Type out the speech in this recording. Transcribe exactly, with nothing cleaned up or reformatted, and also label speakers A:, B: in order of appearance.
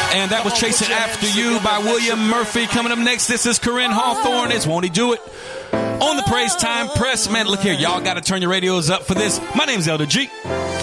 A: And that was Chasing After You by William Murphy. Coming up next, this is Corinne Hawthorne. It's Won't He Do It? On the Praise Time Press. Man, look here. Y'all got to turn your radios up for this. My name's Elder G.